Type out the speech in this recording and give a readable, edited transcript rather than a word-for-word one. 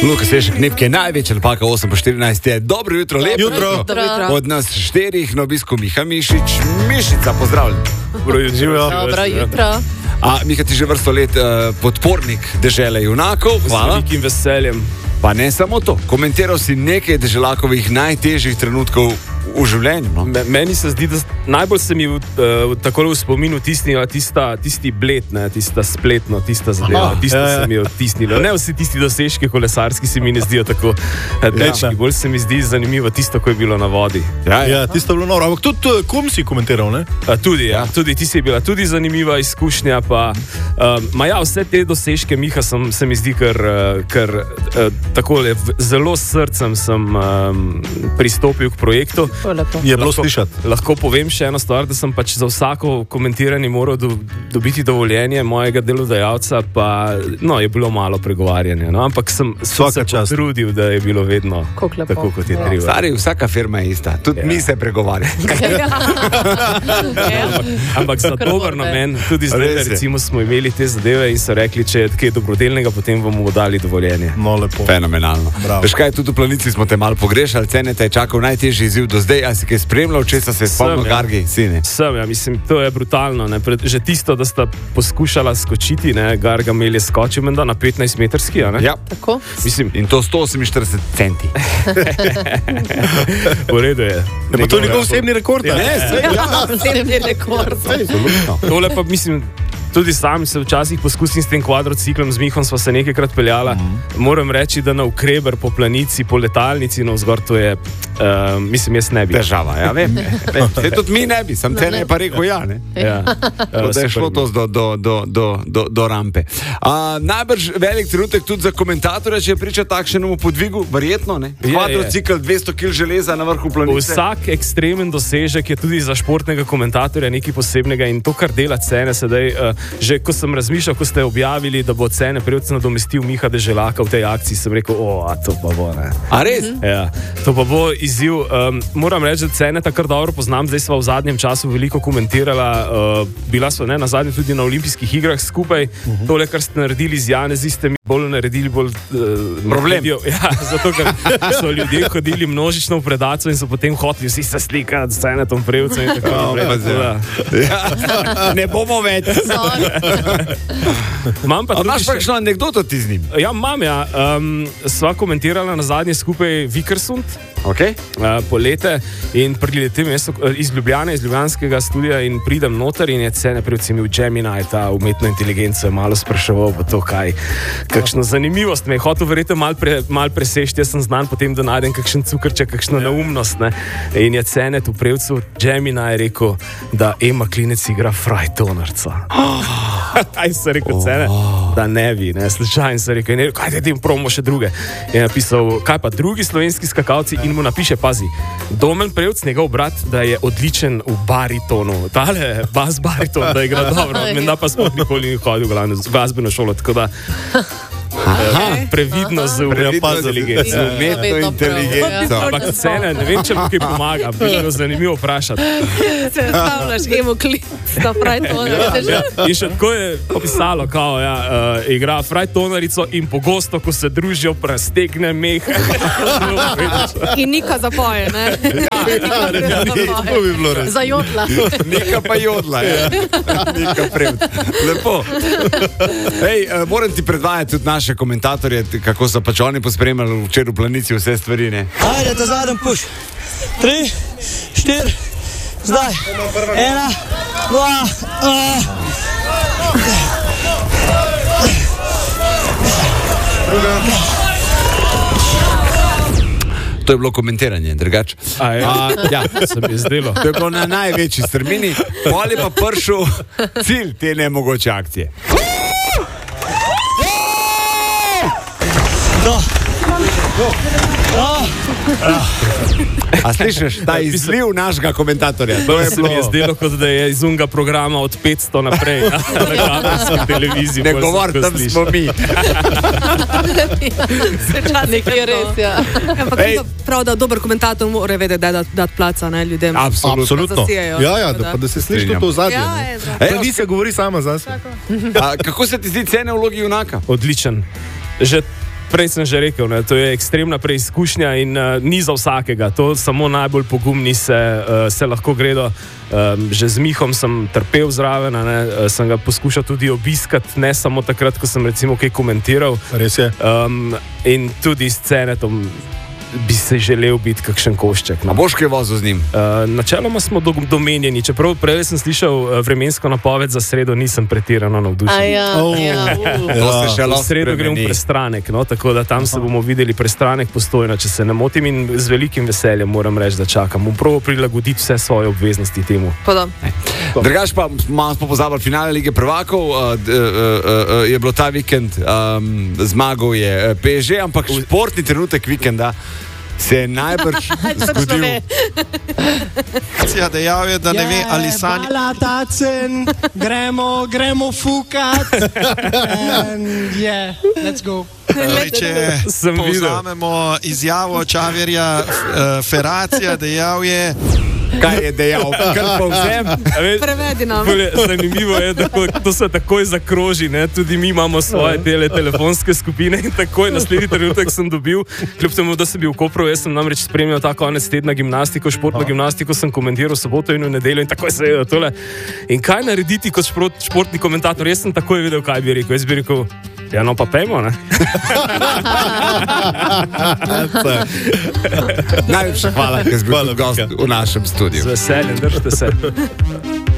Luka Sešek, Nepke, največja napaka 8:14 je. Dobro jutro, lepo jutro. Od nas 4 na obisku Miha Mišič. Mišica, pozdravljen. Dobro jutro. Miha, ti že vrsto let podpornik Dežele junakov. Hvala. Z velikim veseljem. Pa ne samo to, komentiral si nekaj Deželakovih najtežjih trenutkov v življenju. No? Meni se zdi, da najbolj se mi takole v spominu tisnila tisti bled, ne, tista spletno, tista zadeva, se mi je odtisnilo. Ne vsi tisti dosežki kolesarski se mi ne zdijo tako dečki, bolj se mi zdi zanimivo tisto, ko je bilo na vodi. Ja, tisto je bilo noro, ampak tudi kom si komentiral, ne? Tudi ti si je bila tudi zanimiva izkušnja, pa vse te dosežke Miha se mi zdi, ker takole zelo s srcem sem pristopil k projektu. Je bilo slišati. Lahko povem še eno stvar, da sem pač za vsako komentiranje moral dobiti dovoljenje mojega delodajalca, pa je bilo malo pregovarjanja, no? Ampak sem se potrudil, da je bilo vedno tako, kot je treba. Stari, vsaka firma je ista, tudi mi se pregovarjamo. Ampak za dober namen, tudi zdaj, recimo smo imeli te zadeve in so rekli, če je kaj dobrodelnega, potem bomo dali dovoljenje. No, lepo. Fenomenalno. Veš kaj, tudi v Planici smo te malo pogrešali, Cene te je čakal najtežji izziv do zdaj, a si kaj spremljal, česa se je spomnil Gargi, sine? Mislim, to je brutalno, ne? Že tisto, da sta poskušala skočiti, ne? Garga Mel je skočil menda na 15-metrski, a ne? Ja. Tako? Mislim, in to 148 centi. V redu je. Pa to je njegov osebni rekord, ne? Osebni rekord. Tole pa mislim, tudi sam se včasih poskusim s tem kvadrociklom, z Mihom sva se nekajkrat peljala. Moram reči, da na Ukreber po Planici, po letalnici navzgor, to je, jaz ne bi. Težava, ja, vem. Saj tudi mi ne bi, sam Cene je pa rekel ja, ne? Ja. Da je šlo to do rampe. Najbrž velik trenutek tudi za komentatorja, če je priča takšnemu podvigu, verjetno, ne? Kvadrocikl, 200 kg železa na vrhu Planice. Vsak ekstremen dosežek je tudi za športnega komentatorja nekaj posebnega in to, kar dela Cene sedaj, že ko sem razmišljal, ko ste objavili, da bo Cene prevc nadomestil Miha Deželaka v tej akciji, sem rekel, to pa bo, ne. A res? Ja, to pa bo izziv. Moram reči, da Cene takrat dobro poznam, zdaj sva v zadnjem času veliko komentirala, bila sva na zadnje tudi na olimpijskih igrah skupaj. Tole, kar ste naredili z Janezi, ste mi bolj naredili problem. Ja, zato, ker so ljudje hodili množično v predaco in so potem hoteli vsi se slikati s Cenetom Prevcem in tako naprej. Ne bomo več. Imaš pa kakšno anekdoto ti z njim? Ja, imam, ja. Sva komentirala na zadnje skupaj Vikersund, polete, in priletim iz Ljubljane, iz ljubljanskega studia in pridem noter in je Cene Prevc imel Gemini, ta umetno inteligenco, malo spraševal pa to, kakšno zanimivost me je hotel verjetno mal presešti, jaz sem znan potem, da najdem kakšen cukrček, kakšno neumnost, ne. In je Cene tu Prevcu Gemini rekel, da Ema Klinec igra Frajtonarca. Kaj se rekel Cene? Da ne bi, ne, slučajno se rekel, kaj te tim promo še druge. Je napisal, kaj pa drugi slovenski skakalci in mu napiše, pazi, Domen Prevc, njegov brat, da je odličen v baritonu. Tale bas bariton, da igra dobro, menda pa sploh nikoli ni hodil v glasbeno šolo, tako da previdno z inteligenco. Umetno inteligenco. Ampak Cene, ne vem, če mu kaj pomaga, bi bilo zanimivo vprašati. Se stavljaš, Emo Klinec, da Frajtonarica. In še tako je pisalo, igra Frajtonarico in pogosto, ko se družijo, prestegne meh. In Nika zapoje, ne? To bi bilo res. Za jodla. Nika pa jodla, ja. Nika Prevc. Lepo. Hej, moram ti predvajati tudi naše komentatorje, kako so pač oni pospremljali včeraj v Planici vse stvari, ne? Ajde, ta zadnji puš. 3, 4, zdaj. 1, 2, To je bilo komentiranje, drugače. Ja, se mi je zdelo. To je bilo na največji strmini, pol je pa prišel cilj te nemogoče akcije. A slišiš, ta izliv našega komentatorja? To se mi je zdelo, kot da je iz unga programa od 500 naprej, na kabelski televiziji. Ne govor, tam smo mi. Nekaj je res, ja. Ampak prav, da dober komentator mora vedeti, da dati placa, ne, ljudem. Absolutno. Ja, da se sliši to v zadnje. Tradicija govori sama zase. Kako se ti zdi Cene v vlogi junaka? Odličen. Že prej sem že rekel, ne, to je ekstremna preizkušnja in ni za vsakega. To samo najbolj pogumni se lahko gredo. Že z Mihom sem trpel zraven, sem ga poskušal tudi obiskati, ne samo takrat, ko sem recimo kaj komentiral. Res je. In tudi s Cenetom bi se želel biti kakšen košček. A boš kaj vozil z njim? Načeloma smo domenjeni, čeprav prej sem slišal vremensko napoved za sredo, nisem pretirano navdušen. V sredo grem v Prestranek, no, tako da tam se bomo videli Prestranek Postojna, če se ne motim, in z velikim veseljem moram reči, da čakam. Bom proval prilagoditi vse svoje obveznosti temu. Drugač pa malo smo pozabili finale Lige prvakov, je bilo ta vikend, zmagal je PSG, ampak športni trenutek vikenda se je najbrž zgodil. Dejal je, da ne ve, ali sanja. Hvala, Tacen, gremo fukat. And yeah, let's go. Če povzamemo izjavo Čaverja Feracija, dejal je... Kaj je dejal? Kar povzem? Prevedi nam. Zanimivo je, da to se takoj zakroži, ne? Tudi mi imamo svoje telefonske skupine in takoj naslednji trenutek sem dobil, kljub temu, da sem bil v Kopru, jaz sem namreč spremljal ta konec tedna gimnastiko, športno gimnastiko sem komentiral soboto in v nedeljo in takoj se je tole. In kaj narediti kot športni komentator? Jaz sem takoj vedel, kaj bi rekel. Jaz bi rekel, ja, no pa pejmo, ne? Najlepša hvala, ker si bil gost v našem studiu. Z veseljem, držite se.